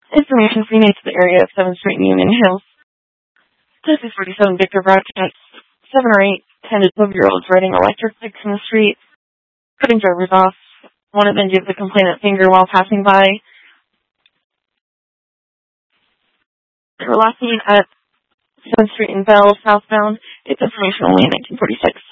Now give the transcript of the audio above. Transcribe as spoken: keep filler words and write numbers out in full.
Information renamed to the area of seventh Street and Union Hills. Texas forty-seven Victor broadcasts seven or eight ten to twelve-year-olds riding electric bikes in the street, cutting drivers off. One of them gives the complainant finger while passing by. They were last seen at seventh Street and Bell, southbound. It's information only in nineteen forty-six.